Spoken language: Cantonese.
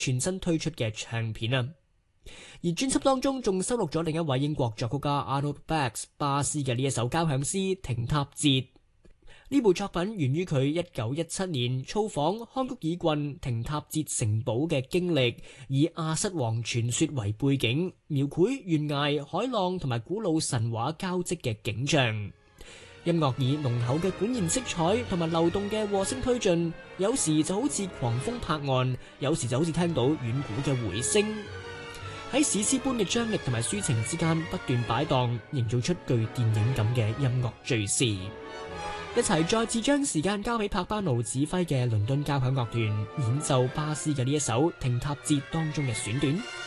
全新推出嘅唱片啊。而專輯當中仲收錄咗另一位英國作曲家 Arnold Bax 巴斯嘅呢一首交響詩《停塔節》。呢部作品源於佢1917年造訪康谷爾郡停塔節城堡嘅經歷，以亞瑟王傳說為背景，描繪懸崖、海浪同埋古老神話交織嘅景象。音樂以濃厚嘅管弦色彩同埋流動嘅和聲推進，有時就好似狂風拍岸，有時就好似聽到遠古嘅回聲，喺史詩般嘅張力同埋抒情之間不斷擺盪，營造出具電影感嘅音樂敘事。一齊再次將時間交俾柏巴奴指揮嘅倫敦交響樂團演奏巴斯嘅呢一首《停塔節》當中嘅選段。